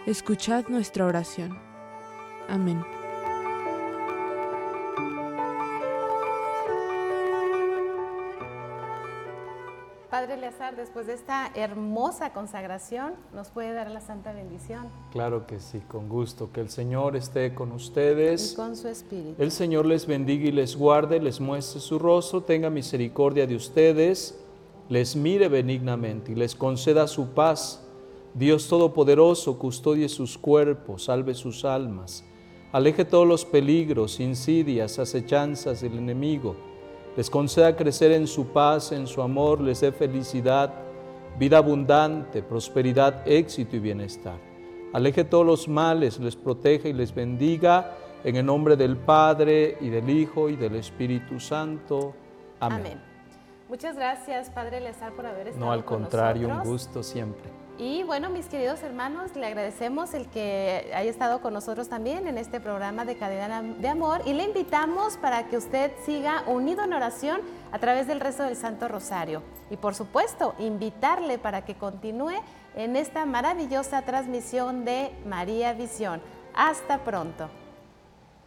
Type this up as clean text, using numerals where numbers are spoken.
escuchad nuestra oración. Amén. Padre Eleazar, después de esta hermosa consagración, ¿nos puede dar la santa bendición? Claro que sí, con gusto. Que el Señor esté con ustedes. Y con su espíritu. El Señor les bendiga y les guarde, les muestre su rostro, tenga misericordia de ustedes, les mire benignamente y les conceda su paz. Dios Todopoderoso, custodie sus cuerpos, salve sus almas, aleje todos los peligros, insidias, acechanzas del enemigo, les conceda crecer en su paz, en su amor, les dé felicidad, vida abundante, prosperidad, éxito y bienestar. Aleje todos los males, les proteja y les bendiga, en el nombre del Padre, y del Hijo, y del Espíritu Santo. Amén. Amén. Muchas gracias, Padre Eleazar, por haber estado No, al con contrario, nosotros. un gusto siempre. Y bueno, mis queridos hermanos, le agradecemos el que haya estado con nosotros también en este programa de Cadena de Amor y le invitamos para que usted siga unido en oración a través del rezo del Santo Rosario. Y por supuesto, invitarle para que continúe en esta maravillosa transmisión de María Visión. Hasta pronto.